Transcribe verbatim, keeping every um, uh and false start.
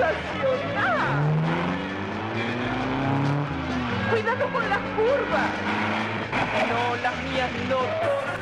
¡Sensacional! ¡Cuidado con las curvas! No, las mías no, todas.